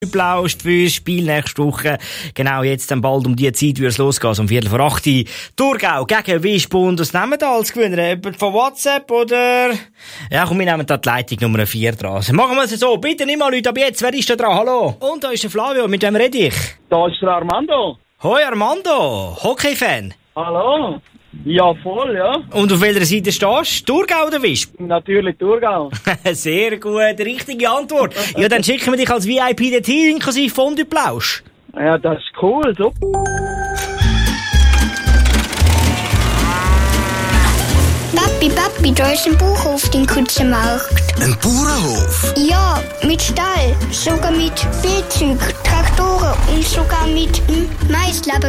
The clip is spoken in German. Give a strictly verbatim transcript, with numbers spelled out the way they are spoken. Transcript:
Plausch für das Spiel nächste Woche. Genau jetzt dann bald um die Zeit, wie es losgeht, um Viertel vor acht. Thurgau gegen Wisp. Und was nehmen wir da als Gewinner? Jemand von WhatsApp oder? Ja, komm, wir nehmen da die Leitung Nummer vier dran. Machen wir es so. Bitte nicht mal Leute ab jetzt. Wer ist da dran? Hallo? Und da ist der Flavio. Mit wem rede ich? Da ist der Armando. Hoi Armando. Hockey-Fan. Hallo. Ja, voll, ja. Und auf welcher Seite stehst du? Thurgau oder Wisp? Natürlich Thurgau. Sehr gut, richtige Antwort. Ja, dann schicken wir dich als V I P dorthin, inklusive Fondue-Plausch. Ja, das ist cool, super. Papi, Papi, da ist ein Bauernhof in Kutzenmarkt. Ein Bauernhof? Ja, mit Stall, sogar mit Spielzeug, Traktoren und sogar mit dem Maislabor.